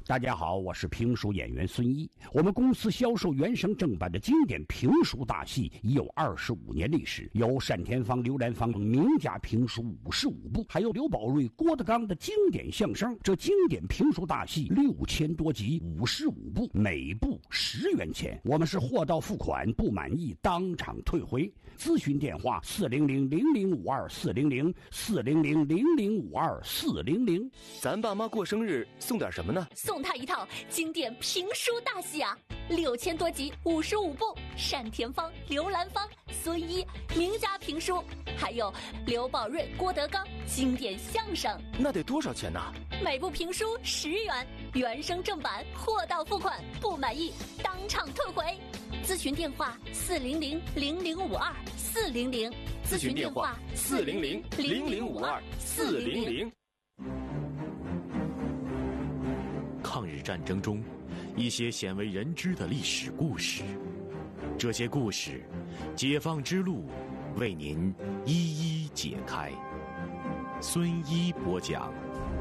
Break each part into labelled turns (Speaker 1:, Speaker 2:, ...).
Speaker 1: 大家好，我是评书演员孙一。我们公司销售原声正版的经典评书大戏已有25年历史，有单田芳、刘兰芳名家评书55部，还有刘宝瑞、郭德纲的经典相声。这经典评书大戏6000多集，55部，每部10元钱。我们是货到付款，不满意当场退回。咨询电话400-0052-400，400-0052-400。
Speaker 2: 咱爸妈过生日送点什么呢？
Speaker 3: 送他一套经典评书大戏啊，6000多集，55部，单田芳、刘兰芳、孙一名家评书，还有刘宝瑞、郭德纲经典相声。
Speaker 2: 那得多少钱呢？
Speaker 3: 每部评书10元，原声正版，货到付款，不满意当场退回。咨询电话400-0052-400，
Speaker 2: 咨询电话400-0052-400。抗日战争中，一些鲜为人知的历史故事，这些故事，解放之路为您一一解开。孙一播讲。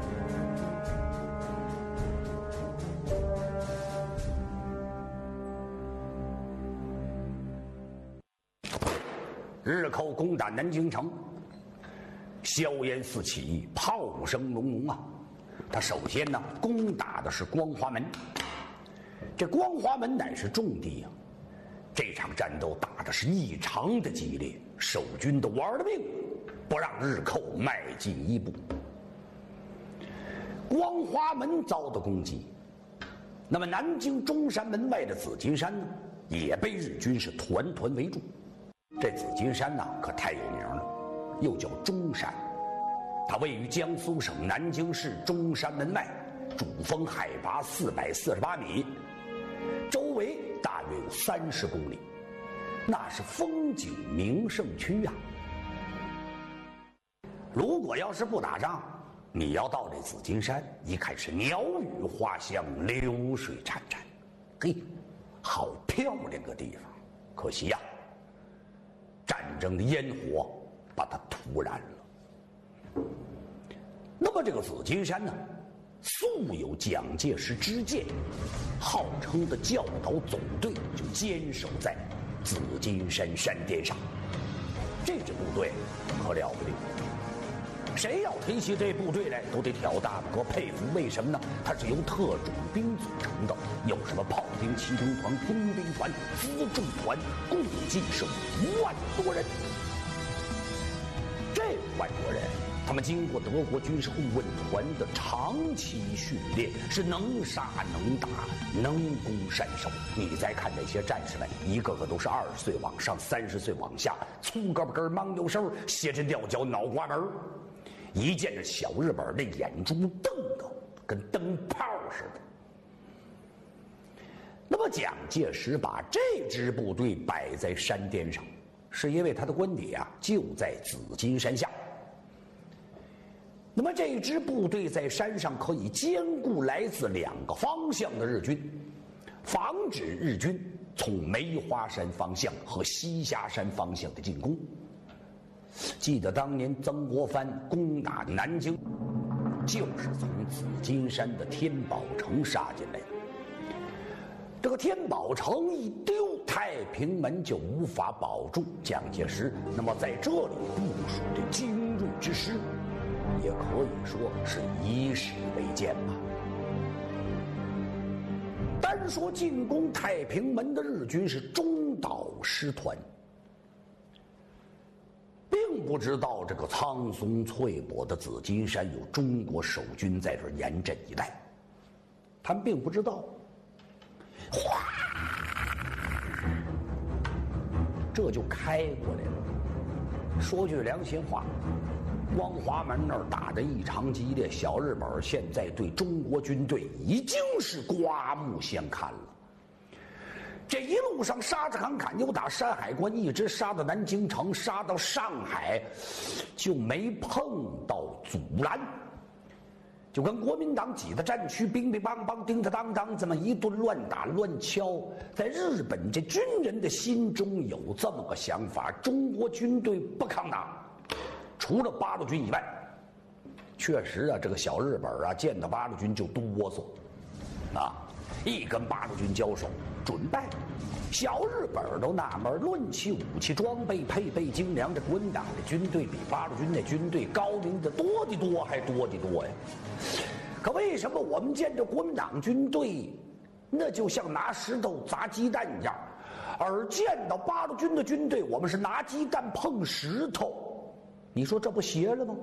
Speaker 1: 日寇攻打南京城，硝烟四起，炮声隆隆啊！他首先呢，攻打的是光华门。这光华门乃是重地啊，这场战斗打的是异常的激烈，守军都玩了命，不让日寇迈进一步。光华门遭到攻击，那么南京中山门外的紫金山呢，也被日军是团团围住。这紫金山呢，可太有名了，又叫中山。它位于江苏省南京市中山门外，主峰海拔448米，周围大约有30公里，那是风景名胜区啊。如果要是不打仗，你要到这紫金山，一看是鸟语花香，流水潺潺，嘿，好漂亮个地方。可惜呀，战争的烟火把它涂燃了。那么这个紫金山呢，素有蒋介石之鉴，号称的教导总队就坚守在紫金山山巅上。这支部队可了不得，谁要提起这部队来，都得挑大拇哥佩服。为什么呢？它是由特种兵组成的，有什么炮兵、骑兵团、工兵团、辎重团，共计是5万多人。这5万多人，他们经过德国军事顾问团的长期训练，是能杀能打，能攻善守。你再看这些战士们，一个个都是20岁往上，30岁往下，粗胳膊根、mang牛身、斜着吊脚、脑瓜门，一见这小日本那眼珠瞪的跟灯泡似的。那么蒋介石把这支部队摆在山巅上，是因为他的官邸啊就在紫金山下。那么这支部队在山上可以兼顾来自2个方向的日军，防止日军从梅花山方向和西霞山方向的进攻。记得当年曾国藩攻打南京，就是从紫金山的天宝城杀进来的。这个天宝城一丢，太平门就无法保住。蒋介石那么在这里部署的精锐之师，也可以说是以史为鉴吧。单说进攻太平门的日军是中岛师团，并不知道这个苍松翠柏的紫金山有中国守军在这严阵以待，他们并不知道。哗，这就开过来了。说句良心话，光华门那儿打得异常激烈，小日本现在对中国军队已经是刮目相看了。这一路上杀着砍砍，又打山海关一直杀到南京城，杀到上海，就没碰到阻拦。就跟国民党挤的战区，乒乒乓乓、叮当当当，这么一顿乱打乱敲，在日本这军人的心中有这么个想法：中国军队不抗打，除了八路军以外。确实啊，这个小日本啊，见到八路军就哆嗦。 一跟八路军交手，准败。小日本都纳闷，论起武器装备、配备精良，这国民党的军队比八路军的军队高明的多得多，还多得多呀。可为什么我们见着国民党军队，那就像拿石头砸鸡蛋一样，而见到八路军的军队，我们是拿鸡蛋碰石头？你说这不邪了吗？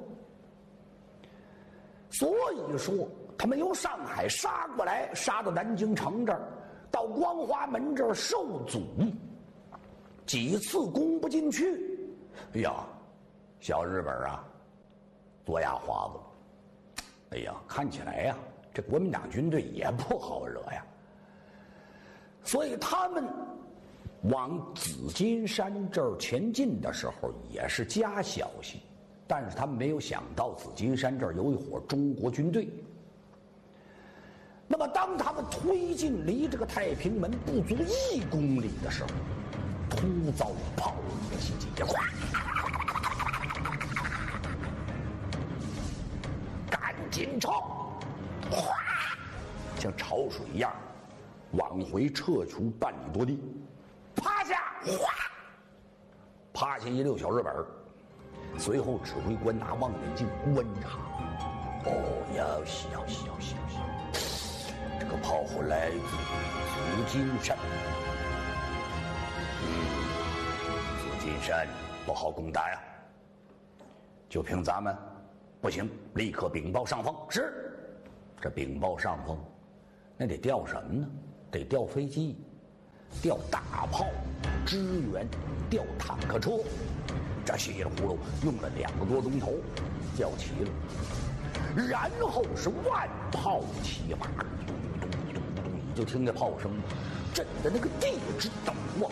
Speaker 1: 所以说，他们由上海杀过来，杀到南京城这儿。到光华门这儿受阻，几次攻不进去。哎呀，小日本啊，多牙花子！哎呀，看起来呀，这国民党军队也不好惹呀。所以他们往紫金山这儿前进的时候也是加小心，但是他们没有想到紫金山这儿有一伙中国军队。那么，当他们推进离这个太平门不足1公里的时候，突遭炮火袭击，赶紧撤！像潮水一样往回撤出半里多地，趴下！趴下一溜小日本。随后，指挥官拿望远镜观察，要死！这个炮火来自紫金山，紫金山不好攻打呀。就凭咱们，不行，立刻禀报上峰。是，这禀报上峰，那得调什么呢？得调飞机，调大炮支援，调坦克车。这稀里糊涂用了2个多钟头，调齐了。然后是万炮齐发，你就听这炮声震得那个地直抖啊！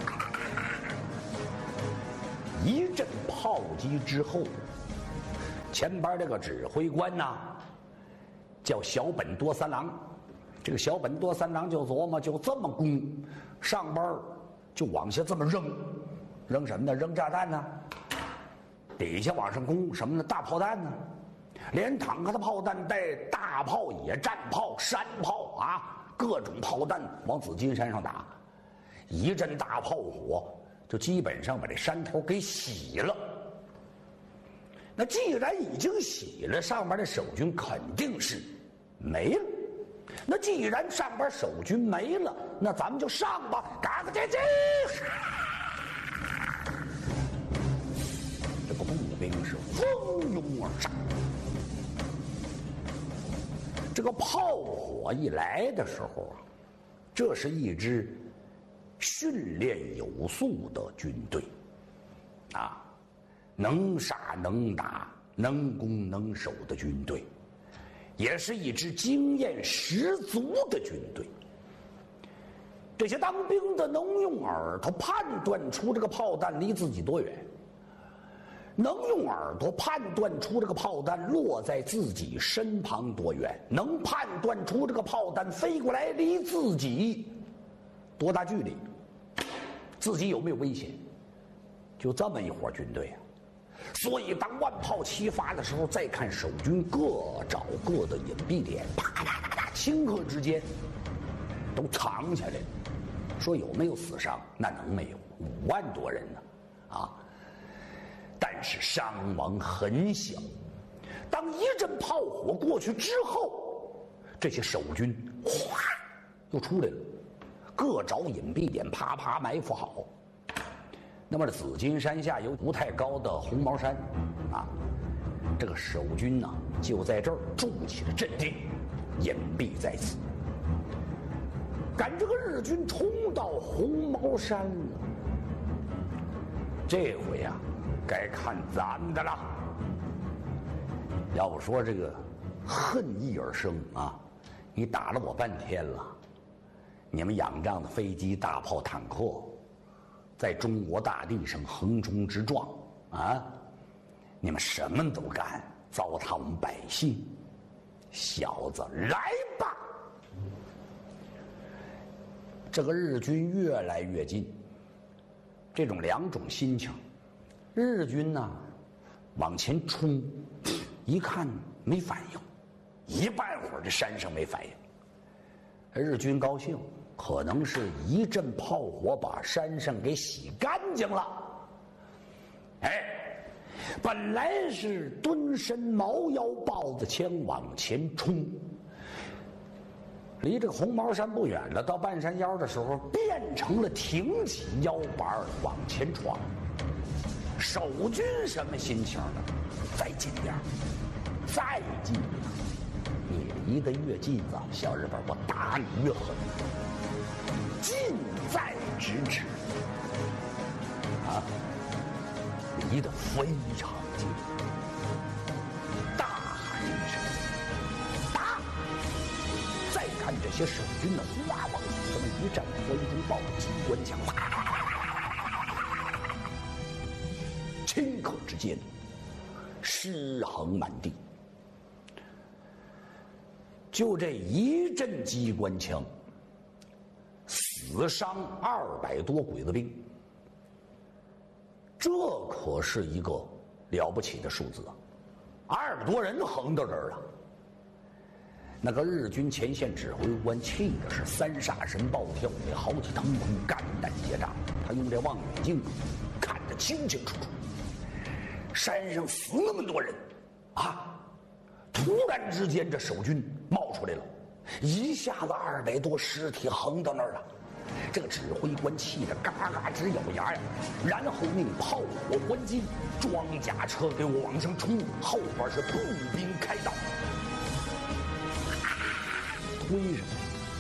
Speaker 1: 一阵炮击之后，前边这个指挥官呐，叫小本多三郎。这个小本多三郎就琢磨，就这么攻，上边就往下这么扔什么呢？扔炸弹呢？底下往上攻什么呢？大炮弹呢？连坦克的炮弹带大炮、野战炮、山炮啊，各种炮弹往紫金山上打，一阵大炮火就基本上把这山头给洗了。那既然已经洗了，上边的守军肯定是没了。那既然上边守军没了，那咱们就上吧！嘎嘎叽叽，这个步兵是蜂拥而上。这个炮火一来的时候啊，这是一支训练有素的军队，啊，能杀能打、能攻能守的军队，也是一支经验十足的军队。这些当兵的能用耳朵判断出这个炮弹离自己多远，能用耳朵判断出这个炮弹落在自己身旁多远，能判断出这个炮弹飞过来离自己多大距离，自己有没有危险，就这么一伙军队啊。所以当万炮齐发的时候，再看守军各找各的隐蔽点，啪啪啪啪，顷刻之间都藏下来了。说有没有死伤？那能没有？5万多人呢，啊！但是伤亡很小。当一阵炮火过去之后，这些守军哗又出来了，各找隐蔽点，啪啪埋伏好。那么紫金山下有不太高的红毛山，啊，这个守军呢就在这儿筑起了阵地，隐蔽在此。赶这个日军冲到红毛山了，这回呀，该看咱们的了。要不说这个恨意而生啊，你打了我半天了，你们仰仗的飞机、大炮、坦克，在中国大地上横冲直撞啊，你们什么都干，糟蹋我们百姓。小子，来吧！这个日军越来越近，这种2种心情。日军呢，往前冲，一看没反应，一半会儿这山上没反应， 日军高兴，可能是一阵炮火把山上给洗干净了。本来是蹲身猫腰豹子枪往前冲，离这个红毛山不远了，到半山腰的时候变成了挺起腰板往前闯。守军什么心情呢？再近点，再近，你离得越近子，小日本我打你越狠，近在咫尺啊！离得非常近，大喊一声：“打！”再看这些守军呢，哗往这么一站，怀中抱着机关枪，顷刻之间，尸横满地。就这一阵机关枪，死伤200多鬼子兵。这可是一个了不起的数字啊！200多人横到这儿了。那个日军前线指挥官气的是3煞神暴跳，那好几腾空，肝胆结炸。他用这望远镜看得清清楚楚，山上死那么多人啊！突然之间，这守军冒出来了，一下子200多尸体横到那儿了。这个指挥官气得嘎嘎直咬牙呀，然后命炮火还击，装甲车给我往上冲，后边是步兵开道，推上。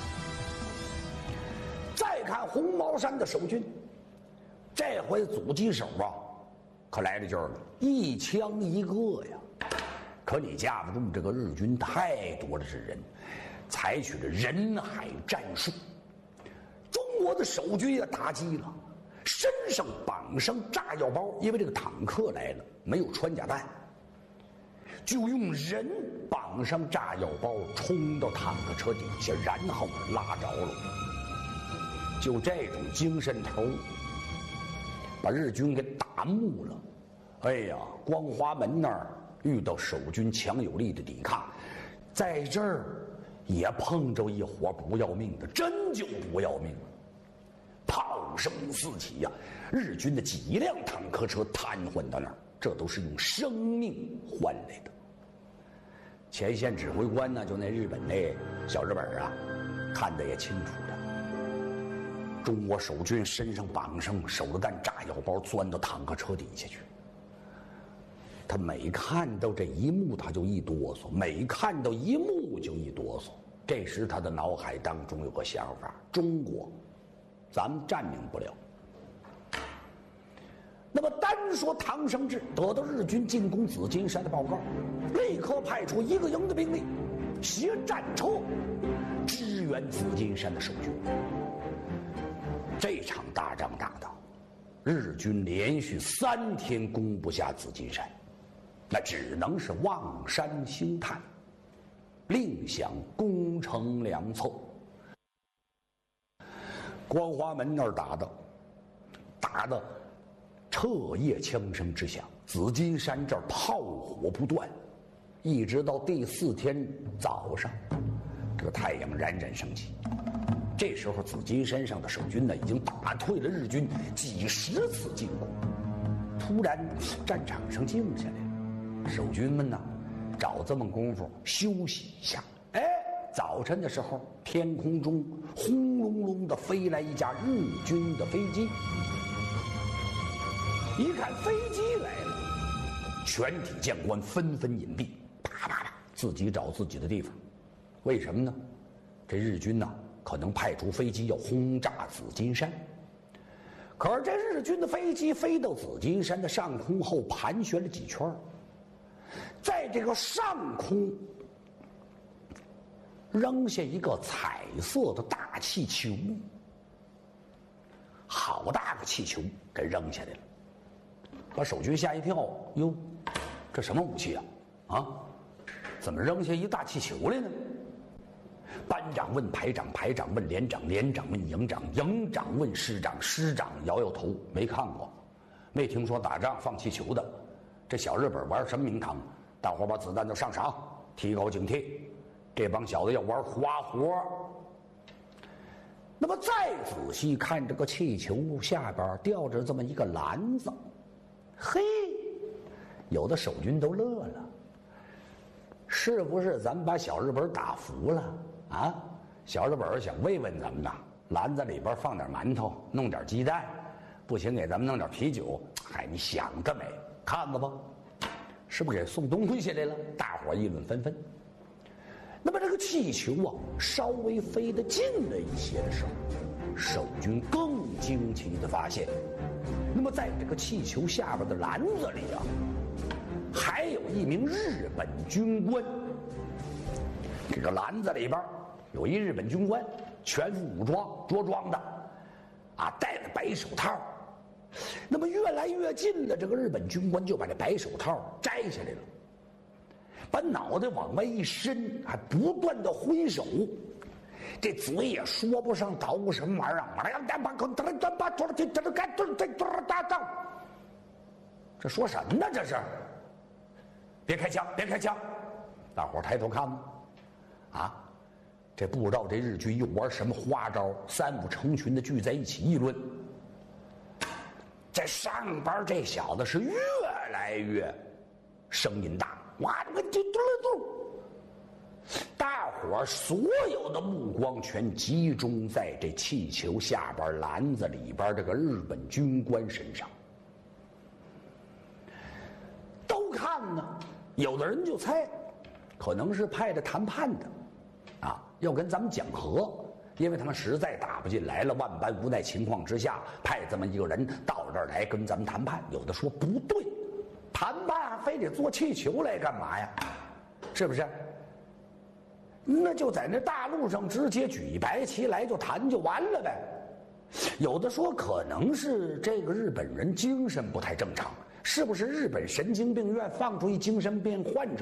Speaker 1: 再看红毛山的守军，这回阻击手啊，可来了劲儿了，一枪一个呀。可你架不住这个日军太多的是人，采取了人海战术。中国的守军也打击了，身上绑上炸药包，因为这个坦克来了，没有穿甲弹，就用人绑上炸药包，冲到坦克车底下，然后拉着了。就这种精神头，把日军给打木了。哎呀，光华门那儿遇到守军强有力的抵抗，在这儿也碰着一伙不要命的，真就不要命了。炮声四起呀，日军的几辆坦克车瘫痪到那儿，这都是用生命换来的。前线指挥官呢，就那日本那小日本啊，看得也清楚的。中国守军身上绑上手榴弹、炸药包，钻到坦克车底下去。他每看到这一幕，他就一哆嗦；每看到一幕就一哆嗦。这时他的脑海当中有个想法：中国，咱们占领不了。那么单说唐生智得到日军进攻紫金山的报告，立刻派出1个营的兵力，携战车支援紫金山的守军。这场大仗打的，日军连续3天攻不下紫金山，那只能是望山兴叹，另想攻城良策。光华门那儿打的彻夜枪声之响，紫金山这儿炮火不断，一直到第4天早上，这个太阳冉冉升起。这时候紫金山上的守军呢，已经打退了日军几10次进攻。突然战场上静下来了，守军们呢找这么功夫休息一下。早晨的时候，天空中轰隆隆的飞来一架日军的飞机。一看飞机来了，全体将官纷纷隐蔽，啪啪啪，自己找自己的地方。为什么呢？这日军呢，可能派出飞机要轰炸紫金山。可是这日军的飞机飞到紫金山的上空后，盘旋了几圈，在这个上空扔下一个彩色的大气球，好大个气球给扔下来了，把守军吓一跳。哟，这什么武器啊？啊，怎么扔下一大气球来呢？班长问排长，排长问连长，连长问营长，营长问师长，师长摇摇头，没看过，没听说打仗放气球的。这小日本玩什么名堂？大伙把子弹都上膛，提高警惕。这帮小子要玩花活。 那么再仔细看这个气球下边吊着这么一个篮子，嘿，有的守军都乐了，是不是咱们把小日本打服了啊？小日本想慰问咱们呐，篮子里边放点馒头，弄点鸡蛋，不行给咱们弄点啤酒。嗨，你想得美，看看吧，是不是给送东西来了？大伙议论纷纷。那么这个气球啊，稍微飞得近了一些的时候，守军更惊奇地发现，那么在这个气球下边的篮子里啊，还有一名日本军官。这个篮子里边有一日本军官，全副武装，着装的，啊，戴着白手套。那么越来越近了，这个日本军官就把这白手套摘下来了，把脑袋往外一伸，还不断的挥手，这嘴也说不上捣鼓什么玩意儿。这说什么呢？这是！别开枪，别开枪！大伙抬头看吧，啊，这不知道这日军又玩什么花招，三五成群的聚在一起议论。在上边这小子是越来越声音大，哇，这个嘟噜嘟！大伙儿所有的目光全集中在这气球下边篮子里边这个日本军官身上，都看呢。有的人就猜，可能是派着谈判的，啊，要跟咱们讲和。因为他们实在打不进来了，万般无奈情况之下，派这么一个人到这儿来跟咱们谈判。有的说不对，谈判非得做气球来干嘛呀？是不是？那就在那大路上直接举一白旗来就谈就完了呗。有的说可能是这个日本人精神不太正常，是不是日本神经病院放出一精神病患者